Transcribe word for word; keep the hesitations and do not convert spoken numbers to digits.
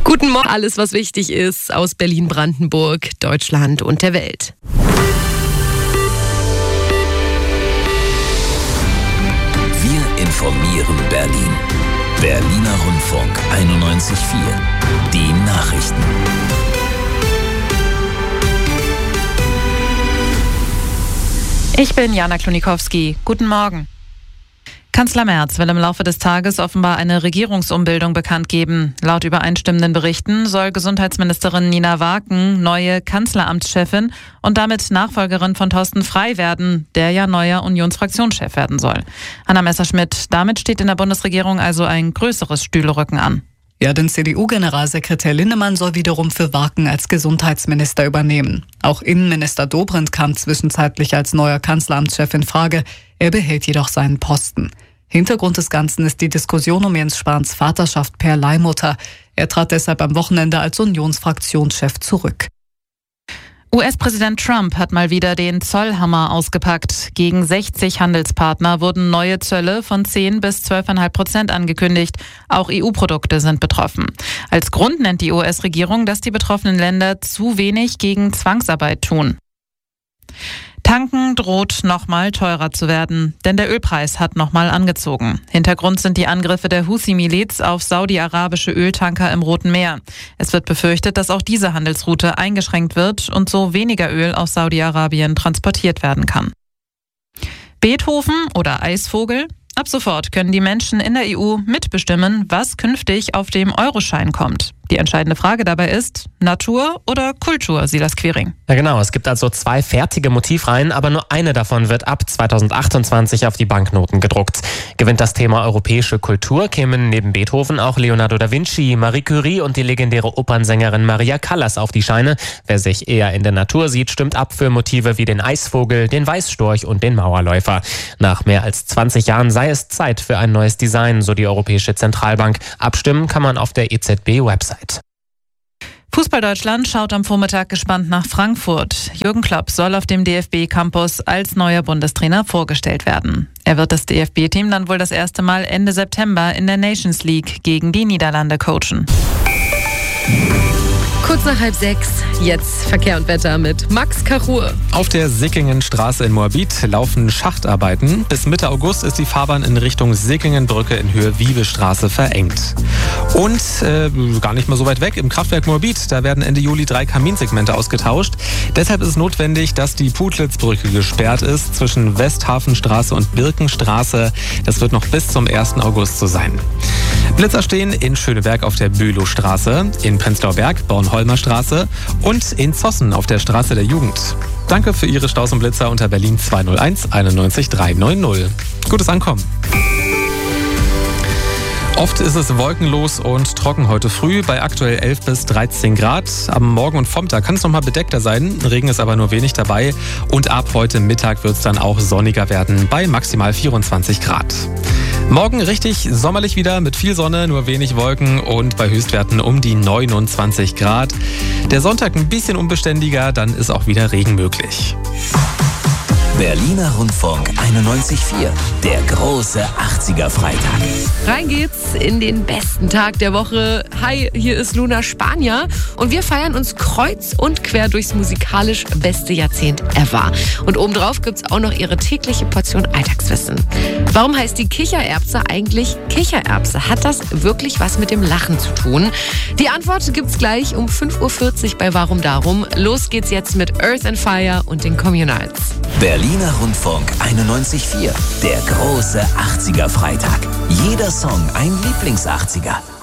Guten Morgen, alles was wichtig ist aus Berlin, Brandenburg, Deutschland und der Welt. Wir informieren Berlin. Berliner Rundfunk einundneunzig Komma vier. Die Nachrichten. Ich bin Jana Klonikowski. Guten Morgen. Kanzler Merz will im Laufe des Tages offenbar eine Regierungsumbildung bekannt geben. Laut übereinstimmenden Berichten soll Gesundheitsministerin Nina Waken neue Kanzleramtschefin und damit Nachfolgerin von Thorsten Frey werden, der ja neuer Unionsfraktionschef werden soll. Anna Messerschmidt, damit steht in der Bundesregierung also ein größeres Stühlerücken an. Ja, denn C D U-Generalsekretär Linnemann soll wiederum für Waken als Gesundheitsminister übernehmen. Auch Innenminister Dobrindt kam zwischenzeitlich als neuer Kanzleramtschef in Frage. Er behält jedoch seinen Posten. Hintergrund des Ganzen ist die Diskussion um Jens Spahns Vaterschaft per Leihmutter. Er trat deshalb am Wochenende als Unionsfraktionschef zurück. U S-Präsident Trump hat mal wieder den Zollhammer ausgepackt. Gegen sechzig Handelspartner wurden neue Zölle von zehn bis zwölf Komma fünf Prozent angekündigt. Auch E U-Produkte sind betroffen. Als Grund nennt die U S-Regierung, dass die betroffenen Länder zu wenig gegen Zwangsarbeit tun. Tanken droht nochmal teurer zu werden, denn der Ölpreis hat nochmal angezogen. Hintergrund sind die Angriffe der Houthi-Miliz auf saudi-arabische Öltanker im Roten Meer. Es wird befürchtet, dass auch diese Handelsroute eingeschränkt wird und so weniger Öl aus Saudi-Arabien transportiert werden kann. Beethoven oder Eisvogel? Ab sofort können die Menschen in der E U mitbestimmen, was künftig auf dem Euroschein kommt. Die entscheidende Frage dabei ist, Natur oder Kultur, Silas Quiring? Ja genau, es gibt also zwei fertige Motivreihen, aber nur eine davon wird ab zweitausendachtundzwanzig auf die Banknoten gedruckt. Gewinnt das Thema europäische Kultur, kämen neben Beethoven auch Leonardo da Vinci, Marie Curie und die legendäre Opernsängerin Maria Callas auf die Scheine. Wer sich eher in der Natur sieht, stimmt ab für Motive wie den Eisvogel, den Weißstorch und den Mauerläufer. Nach mehr als zwanzig Jahren sei es Zeit für ein neues Design, so die Europäische Zentralbank. Abstimmen kann man auf der E Z B-Website. Fußball Deutschland schaut am Vormittag gespannt nach Frankfurt. Jürgen Klopp soll auf dem D F B-Campus als neuer Bundestrainer vorgestellt werden. Er wird das D F B-Team dann wohl das erste Mal Ende September in der Nations League gegen die Niederlande coachen. Kurz nach halb sechs, jetzt Verkehr und Wetter mit Max Kachur. Auf der Sickingenstraße in Moabit laufen Schachtarbeiten. Bis Mitte August ist die Fahrbahn in Richtung Sickingenbrücke in Höhe Wiebestraße verengt. Und äh, gar nicht mal so weit weg, im Kraftwerk Moabit, da werden Ende Juli drei Kaminsegmente ausgetauscht. Deshalb ist es notwendig, dass die Putlitzbrücke gesperrt ist zwischen Westhafenstraße und Birkenstraße. Das wird noch bis zum ersten August so sein. Blitzer stehen in Schöneberg auf der Bülowstraße, in Prenzlauer Berg, Bornholmer Straße und in Zossen auf der Straße der Jugend. Danke für Ihre Staus und Blitzer unter Berlin zwei null eins einundneunzig dreihundertneunzig. Gutes Ankommen. Oft ist es wolkenlos und trocken heute früh bei aktuell elf bis dreizehn Grad. Am Morgen und Vormittag kann es noch mal bedeckter sein. Regen ist aber nur wenig dabei. Und ab heute Mittag wird es dann auch sonniger werden bei maximal vierundzwanzig Grad. Morgen richtig sommerlich wieder mit viel Sonne, nur wenig Wolken und bei Höchstwerten um die neunundzwanzig Grad. Der Sonntag ein bisschen unbeständiger, dann ist auch wieder Regen möglich. Berliner Rundfunk einundneunzig Komma vier. Der große achtziger-Freitag. Rein geht's in den besten Tag der Woche. Hi, hier ist Luna Spanier und wir feiern uns kreuz und quer durchs musikalisch beste Jahrzehnt ever. Und obendrauf gibt's auch noch ihre tägliche Portion Alltagswissen. Warum heißt die Kichererbse eigentlich Kichererbse? Hat das wirklich was mit dem Lachen zu tun? Die Antwort gibt's gleich um fünf Uhr vierzig bei Warum Darum. Los geht's jetzt mit Earth and Fire und den Communals. Berliner Rundfunk einundneunzig Komma vier. Der große achtziger-Freitag. Jeder Song ein Lieblings-achtziger.